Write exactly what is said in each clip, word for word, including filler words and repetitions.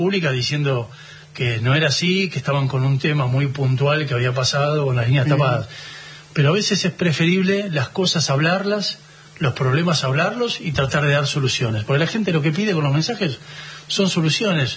pública diciendo que no era así, que estaban con un tema muy puntual que había pasado con las líneas uh-huh. tapadas. Pero a veces es preferible las cosas hablarlas, los problemas hablarlos y tratar de dar soluciones. Porque la gente lo que pide con los mensajes son soluciones.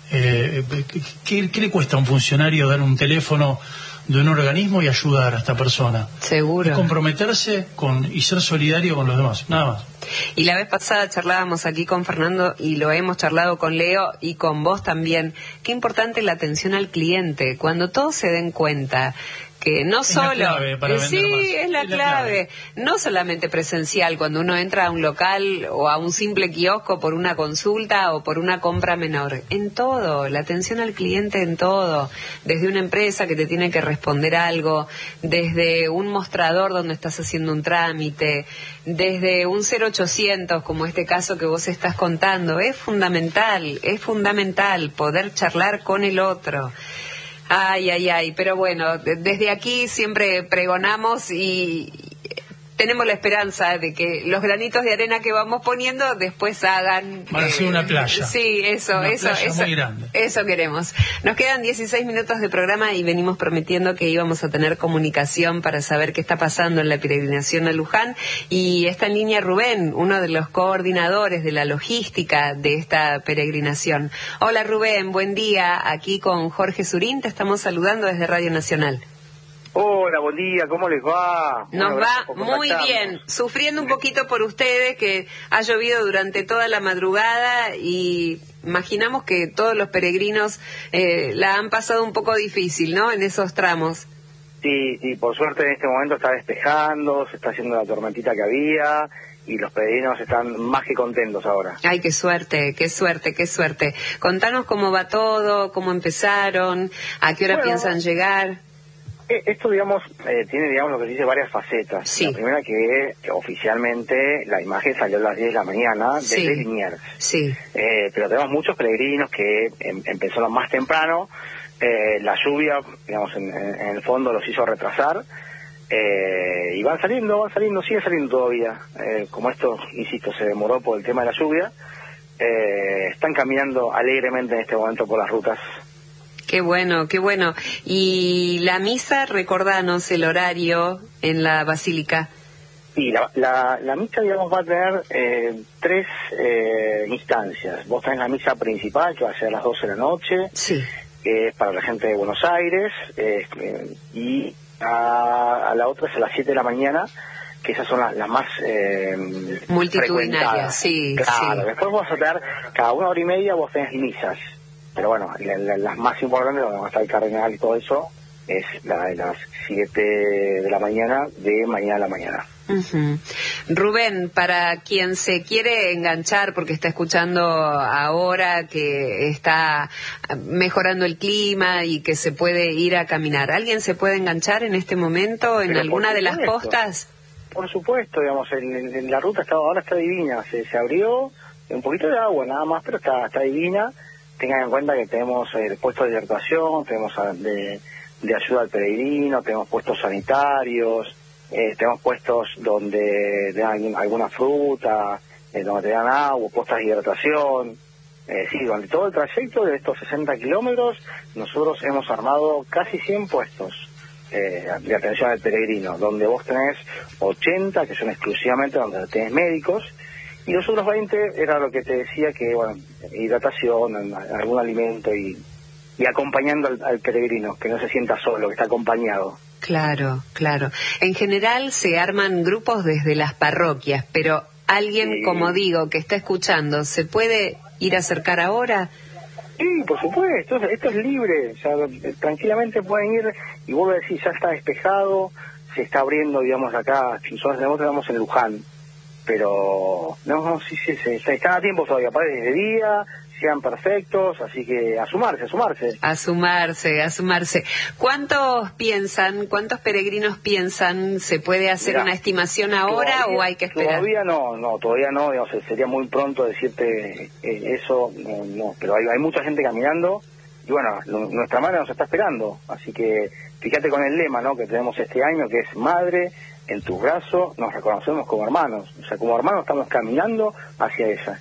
Eh, ¿qué, ¿Qué le cuesta a un funcionario dar un teléfono de un organismo y ayudar a esta persona? Seguro. Es comprometerse con y ser solidario con los demás, nada más. Y la vez pasada charlábamos aquí con Fernando y lo hemos charlado con Leo y con vos también. Qué importante la atención al cliente. Cuando todos se den cuenta que no es solo... la clave para eh, vender sí, más. es la, es la clave. clave. No solamente presencial, cuando uno entra a un local o a un simple kiosco por una consulta o por una compra menor. En todo, la atención al cliente en todo. Desde una empresa que te tiene que responder algo, desde un mostrador donde estás haciendo un trámite, desde un cero ochocientos, como este caso que vos estás contando. Es fundamental, es fundamental poder charlar con el otro. Ay, ay, ay, pero bueno, desde aquí siempre pregonamos y tenemos la esperanza de que los granitos de arena que vamos poniendo después hagan... Van a ser eh, una playa. Sí, eso, una eso, playa eso, muy grande. Eso queremos. Nos quedan dieciséis minutos de programa y venimos prometiendo que íbamos a tener comunicación para saber qué está pasando en la peregrinación a Luján. Y está en línea Rubén, uno de los coordinadores de la logística de esta peregrinación. Hola Rubén, buen día. Aquí con Jorge Surín te estamos saludando desde Radio Nacional. Hola, buen día, ¿cómo les va? Nos va muy bien, sufriendo un poquito por ustedes, que ha llovido durante toda la madrugada y imaginamos que todos los peregrinos eh, la han pasado un poco difícil, ¿no?, en esos tramos. Sí, sí, por suerte en este momento está despejando, se está haciendo la tormentita que había y los peregrinos están más que contentos ahora. Ay, qué suerte, qué suerte, qué suerte. Contanos cómo va todo, cómo empezaron, a qué hora bueno, piensan llegar. Esto, digamos, eh, tiene, digamos, lo que se dice varias facetas. Sí. La primera que, que oficialmente la imagen salió a las diez de la mañana desde sí. Liniers. Sí. Eh, pero tenemos muchos peregrinos que em, empezaron más temprano. Eh, la lluvia, digamos, en, en el fondo los hizo retrasar. Eh, y van saliendo, van saliendo, sigue saliendo todavía. Eh, como esto, insisto, se demoró por el tema de la lluvia, eh, están caminando alegremente en este momento por las rutas. Qué bueno, qué bueno. Y la misa, recordanos el horario en la basílica. Sí, la, la, la misa, digamos, va a tener eh, tres eh, instancias. Vos tenés la misa principal, que va a ser a las doce de la noche, sí. que es para la gente de Buenos Aires, eh, y a, a la otra es a las siete de la mañana, que esas son las, las más eh, multitudinarias, sí. Claro, sí. después vos vas a tener, cada una hora y media vos tenés misas. Pero bueno, la, la, las más importantes, donde va a estar el cardenal y todo eso, es la de las siete de la mañana, de mañana a la mañana. Uh-huh. Rubén, para quien se quiere enganchar, porque está escuchando ahora que está mejorando el clima y que se puede ir a caminar, ¿alguien se puede enganchar en este momento en Pero alguna de las postas? Por supuesto, digamos, en, en la ruta está, ahora está divina, se, se abrió un poquito de agua nada más, pero está, está divina. Tengan en cuenta que tenemos eh, puestos de hidratación, tenemos de, de ayuda al peregrino, tenemos puestos sanitarios, eh, tenemos puestos donde te dan alguna fruta, eh, donde te dan agua, puestos de hidratación. Eh, sí, durante todo el trayecto de estos sesenta kilómetros, nosotros hemos armado casi cien puestos eh, de atención al peregrino, donde vos tenés ochenta, que son exclusivamente donde tenés médicos, y los otros veinte era lo que te decía, que bueno, hidratación, algún alimento y, y acompañando al, al peregrino, que no se sienta solo, que está acompañado. Claro, claro. En general se arman grupos desde las parroquias, pero alguien, sí. como digo, que está escuchando, ¿se puede ir a acercar ahora? Sí, por supuesto, esto es libre, o sea, tranquilamente pueden ir, y vos decís, ya está despejado, se está abriendo, digamos, acá, nosotros tenemos en Luján, pero no, no sí, sí, sí, están a tiempo todavía, para desde día, sean perfectos, así que a sumarse, a sumarse. A sumarse, a sumarse. ¿Cuántos piensan, cuántos peregrinos piensan, se puede hacer Mirá, una estimación ahora todavía, o hay que esperar? Todavía no, no, todavía no, digamos, sería muy pronto decirte eh, eso, no, no, pero hay, hay mucha gente caminando y bueno, lo, nuestra madre nos está esperando, así que fíjate con el lema, ¿no?, que tenemos este año, que es Madre, en tus brazos nos reconocemos como hermanos, o sea, como hermanos estamos caminando hacia ella.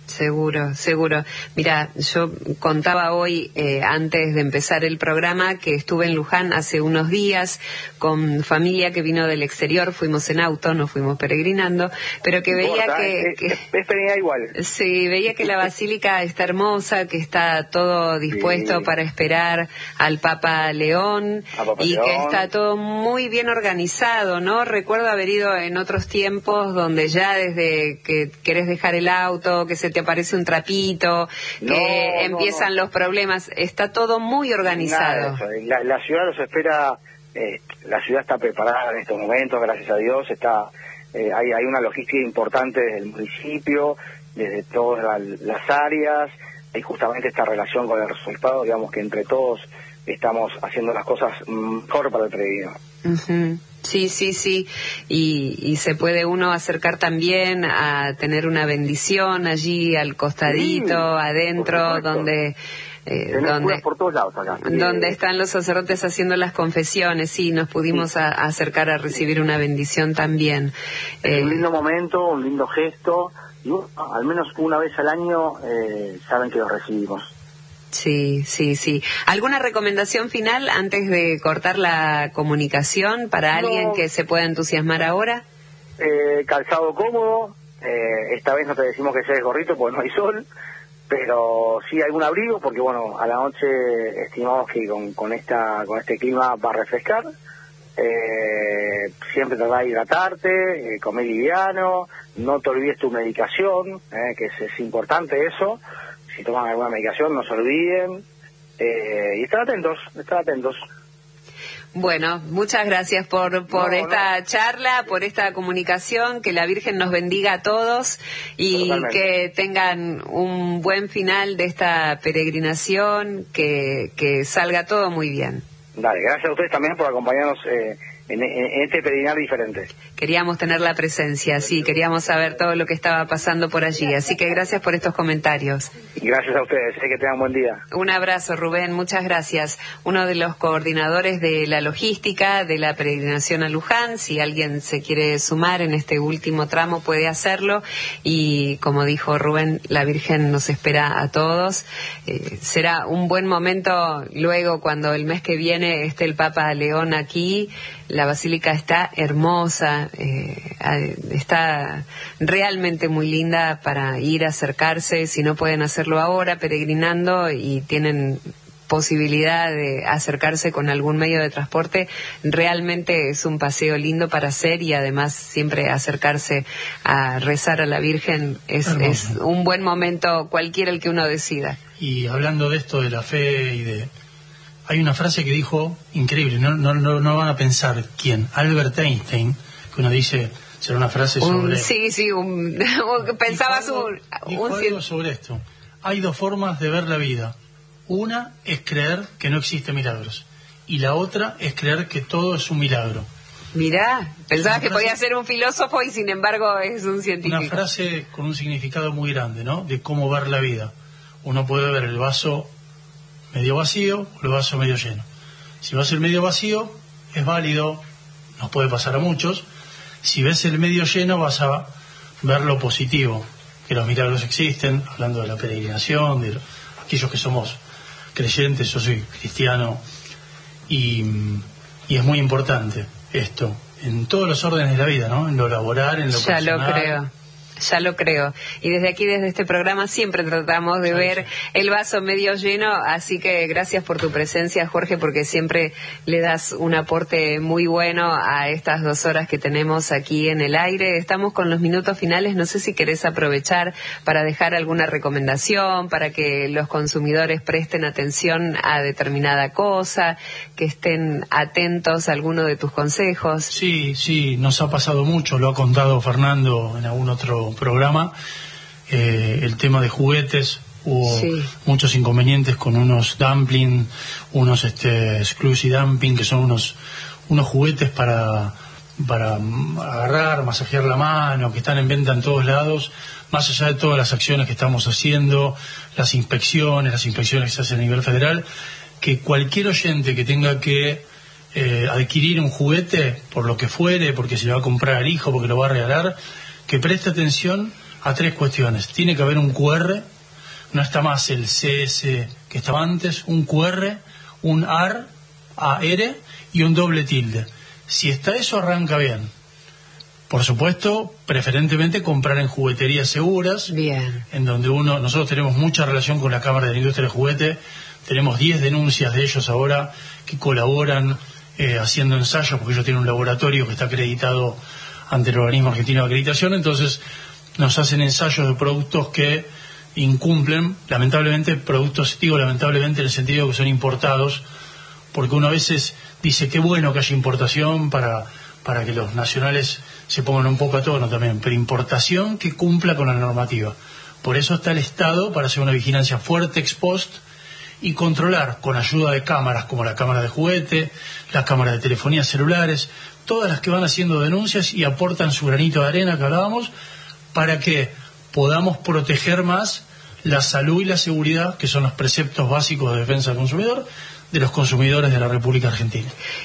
Seguro, seguro. Mira, yo contaba hoy, eh, antes de empezar el programa, que estuve en Luján hace unos días con familia que vino del exterior, fuimos en auto, nos fuimos peregrinando, pero que veía importa, que... Es, que es, es peregrina igual. Sí, veía que la basílica está hermosa, que está todo dispuesto sí. para esperar al Papa León, a Papa y León. que está todo muy bien organizado, ¿no? Recuerdo haber ido en otros tiempos donde ya desde que querés dejar el auto, que se te aparece un trapito, que no, empiezan no, no. los problemas, está todo muy organizado. Nada de eso. La, la ciudad los espera, eh, la ciudad está preparada en estos momentos, gracias a Dios, está eh, hay, hay una logística importante desde el municipio, desde todas la, las áreas, hay justamente esta relación con el resultado, digamos que entre todos estamos haciendo las cosas mejor para el peregrino. Uh-huh. Sí, sí, sí, y, y se puede uno acercar también a tener una bendición allí al costadito, sí, adentro, donde... Eh, donde, por todos lados acá. donde eh, están los sacerdotes haciendo las confesiones, sí, nos pudimos sí. a, a acercar a recibir una bendición también. Es eh, un lindo momento, un lindo gesto, y uh, al menos una vez al año eh, saben que lo recibimos. Sí, sí, sí. ¿Alguna recomendación final antes de cortar la comunicación para alguien no. que se pueda entusiasmar ahora? Eh, calzado cómodo, eh, esta vez no te decimos que sea gorrito porque no hay sol, pero sí algún abrigo porque bueno, a la noche estimamos que con, con esta con este clima va a refrescar. Eh, siempre tratar de hidratarte, eh, comer liviano, no te olvides tu medicación, eh, que es, es importante eso. Si toman alguna medicación, no se olviden. Eh, y estar atentos, estar atentos. Bueno, muchas gracias por, por no, esta no. charla, por esta comunicación, que la Virgen nos bendiga a todos y Totalmente. que tengan un buen final de esta peregrinación, que, que salga todo muy bien. Dale, gracias a ustedes también por acompañarnos eh, en, en este peregrinar diferente. Queríamos tener la presencia, sí, queríamos saber todo lo que estaba pasando por allí, así que gracias por estos comentarios. Gracias a ustedes, eh, que tengan buen día. Un abrazo, Rubén, muchas gracias. Uno de los coordinadores de la logística de la peregrinación a Luján, si alguien se quiere sumar en este último tramo puede hacerlo, y como dijo Rubén, la Virgen nos espera a todos. Eh, será un buen momento luego cuando el mes que viene esté el Papa León aquí. La basílica está hermosa, eh, está realmente muy linda para ir a acercarse, si no pueden hacerlo ahora, peregrinando, y tienen posibilidad de acercarse con algún medio de transporte, realmente es un paseo lindo para hacer, y además siempre acercarse a rezar a la Virgen es, es un buen momento, cualquiera el que uno decida. Y hablando de esto de la fe y de... Hay una frase que dijo, increíble, no, no, no, no van a pensar quién, Albert Einstein, que uno dice, será una frase sobre... Un, sí, sí, un, pensabas dijo algo, un... Dijo un algo sobre esto. Hay dos formas de ver la vida. Una es creer que no existen milagros, y la otra es creer que todo es un milagro. Mirá, pensabas que frase, podía ser un filósofo y sin embargo es un científico. Una frase con un significado muy grande, ¿no? De cómo ver la vida. Uno puede ver el vaso medio vacío o el vaso medio lleno. Si vas el medio vacío, es válido, nos puede pasar a muchos. Si ves el medio lleno, vas a ver lo positivo, que los milagros existen, hablando de la peregrinación, de aquellos que somos creyentes. Yo soy cristiano, y, y es muy importante esto, en todos los órdenes de la vida, ¿no? En lo laboral, en lo ya personal. Lo creo. Ya lo creo. Y desde aquí, desde este programa, siempre tratamos de ver el vaso medio lleno, así que gracias por tu presencia, Jorge, porque siempre le das un aporte muy bueno a estas dos horas que tenemos aquí en el aire. Estamos con los minutos finales, no sé si querés aprovechar para dejar alguna recomendación, para que los consumidores presten atención a determinada cosa, que estén atentos a alguno de tus consejos. Sí, sí, nos ha pasado mucho, lo ha contado Fernando en algún otro programa, eh, el tema de juguetes. Hubo sí. muchos inconvenientes con unos dumpling, unos este, exclusive dumpling, que son unos unos juguetes para para agarrar, masajear la mano, que están en venta en todos lados, más allá de todas las acciones que estamos haciendo, las inspecciones, las inspecciones que se hacen a nivel federal, que cualquier oyente que tenga que eh, adquirir un juguete, por lo que fuere, porque se le va a comprar al hijo, porque lo va a regalar, que preste atención a tres cuestiones. Tiene que haber un Q R, no está más el C S que estaba antes, un Q R, un A R, A R y un doble tilde. Si está eso, arranca bien. Por supuesto, preferentemente comprar en jugueterías seguras, bien, en donde uno, nosotros tenemos mucha relación con la Cámara de la Industria del Juguete, tenemos diez denuncias de ellos ahora que colaboran eh, haciendo ensayos, porque ellos tienen un laboratorio que está acreditado ante el organismo argentino de acreditación, entonces nos hacen ensayos de productos que incumplen, lamentablemente, productos, digo lamentablemente en el sentido de que son importados, porque uno a veces dice qué bueno que haya importación para, para que los nacionales se pongan un poco a tono también, pero importación que cumpla con la normativa. Por eso está el Estado para hacer una vigilancia fuerte ex post y controlar con ayuda de cámaras como la cámara de juguete, las cámaras de telefonía celulares, todas las que van haciendo denuncias y aportan su granito de arena que hablábamos, para que podamos proteger más la salud y la seguridad, que son los preceptos básicos de defensa del consumidor, de los consumidores de la República Argentina.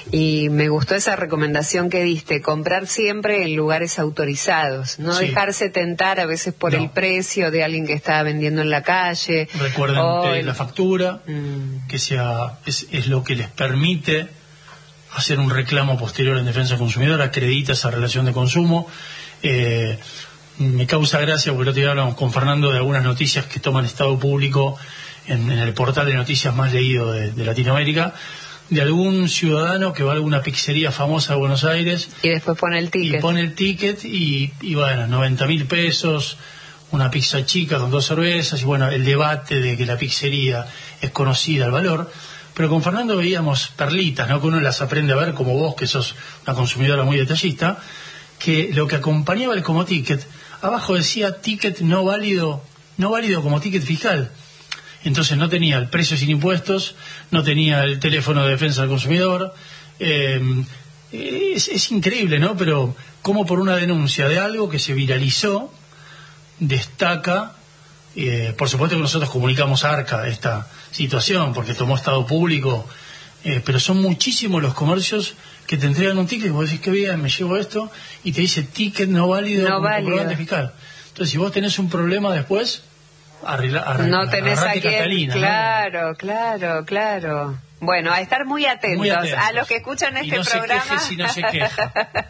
Y me gustó esa recomendación que diste, comprar siempre en lugares autorizados, no sí. dejarse tentar a veces por no. el precio de alguien que está vendiendo en la calle. Recuerden o el... la factura, mm. que sea es, es lo que les permite hacer un reclamo posterior en defensa del consumidor, acredita esa relación de consumo. Eh, me causa gracia porque el otro día hablamos con Fernando de algunas noticias que toman estado público en, en el portal de noticias más leído de, de Latinoamérica, de algún ciudadano que va a alguna pizzería famosa de Buenos Aires y después pone el ticket y pone el ticket y, y bueno, noventa mil pesos, una pizza chica con dos cervezas, y bueno, el debate de que la pizzería es conocida, el valor. Pero con Fernando veíamos perlitas, ¿no? Que uno las aprende a ver, como vos, que sos una consumidora muy detallista, que lo que acompañaba el como ticket, abajo decía ticket no válido, no válido como ticket fiscal. Entonces no tenía el precio sin impuestos, no tenía el teléfono de defensa del consumidor. Eh, es, es increíble, ¿no? Pero como por una denuncia de algo que se viralizó, destaca, eh, por supuesto que nosotros comunicamos a ARCA esta situación, porque tomó estado público, eh, pero son muchísimos los comercios que te entregan un ticket y vos decís, qué bien, me llevo esto, y te dice ticket no válido no como válido. comprobante fiscal. Entonces, si vos tenés un problema después, arregla, arregla, no tenés a quién, Catalina, claro, ¿no? claro, claro. Bueno, a estar muy atentos, muy atentos a los que escuchan este y no programa. Se queje si no se queja.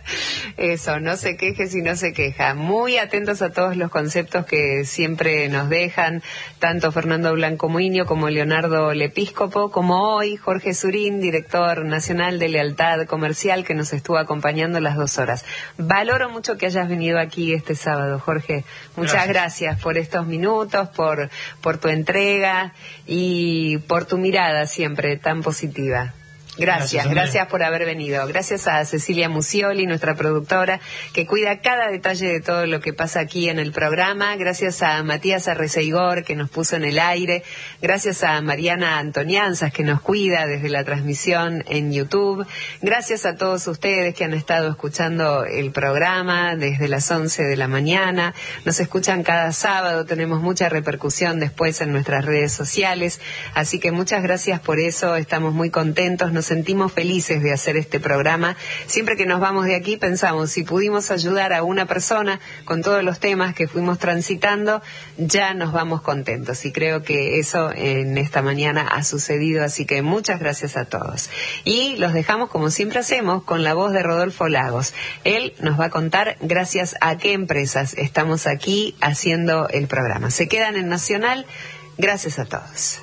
Eso, no se queje si no se queja. Muy atentos a todos los conceptos que siempre nos dejan, tanto Fernando Blanco Muiño como Leonardo Lepíscopo, como hoy Jorge Surín, director nacional de Lealtad Comercial, que nos estuvo acompañando las dos horas. Valoro mucho que hayas venido aquí este sábado, Jorge. Muchas gracias, gracias por estos minutos, por, por tu entrega y por tu mirada siempre tan positiva. Gracias, gracias, gracias por haber venido. Gracias a Cecilia Musioli, nuestra productora, que cuida cada detalle de todo lo que pasa aquí en el programa. Gracias a Matías Arreceigor, que nos puso en el aire. Gracias a Mariana Antonianzas, que nos cuida desde la transmisión en YouTube. Gracias a todos ustedes que han estado escuchando el programa desde las once de la mañana. Nos escuchan cada sábado, tenemos mucha repercusión después en nuestras redes sociales. Así que muchas gracias por eso, estamos muy contentos. Nos sentimos felices de hacer este programa. Siempre que nos vamos de aquí pensamos, si pudimos ayudar a una persona con todos los temas que fuimos transitando, ya nos vamos contentos. Y creo que eso en esta mañana ha sucedido, así que muchas gracias a todos. Y los dejamos, como siempre hacemos, con la voz de Rodolfo Lagos. Él nos va a contar gracias a qué empresas estamos aquí haciendo el programa. Se quedan en Nacional. Gracias a todos.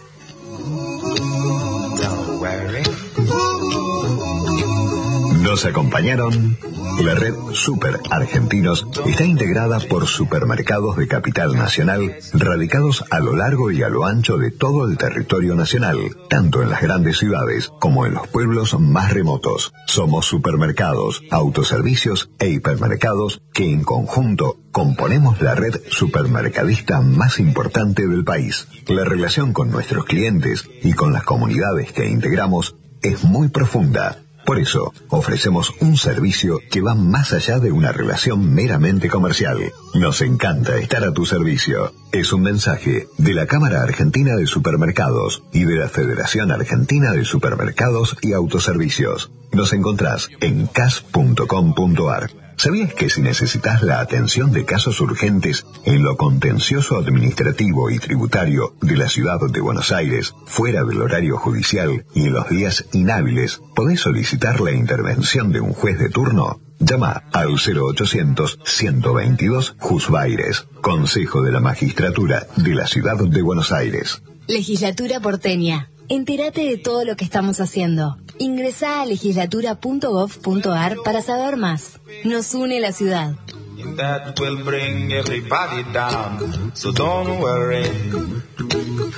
Nos acompañaron. La red Super Argentinos está integrada por supermercados de capital nacional radicados a lo largo y a lo ancho de todo el territorio nacional, tanto en las grandes ciudades como en los pueblos más remotos. Somos supermercados, autoservicios e hipermercados que en conjunto componemos la red supermercadista más importante del país. La relación con nuestros clientes y con las comunidades que integramos es muy profunda. Por eso, ofrecemos un servicio que va más allá de una relación meramente comercial. Nos encanta estar a tu servicio. Es un mensaje de la Cámara Argentina de Supermercados y de la Federación Argentina de Supermercados y Autoservicios. Nos encontrás en cas punto com punto ar. ¿Sabías que si necesitas la atención de casos urgentes en lo contencioso administrativo y tributario de la ciudad de Buenos Aires, fuera del horario judicial y en los días inhábiles, podés solicitar la intervención de un juez de turno? Llama al cero ochocientos, ciento veintidós, Jusbaires, Consejo de la Magistratura de la ciudad de Buenos Aires. Legislatura porteña. Entérate de todo lo que estamos haciendo. Ingresá a legislatura punto gov punto ar para saber más. Nos une la ciudad. That will bring everybody down, so don't worry.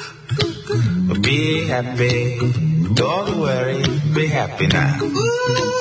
Be happy, don't worry, be happy now.